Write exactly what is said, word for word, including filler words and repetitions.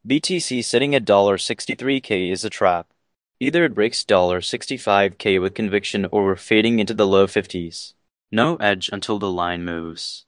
B T C sitting at sixty-three K is a trap. Either it breaks sixty-five K with conviction or we're fading into the low fifties. No edge until the line moves.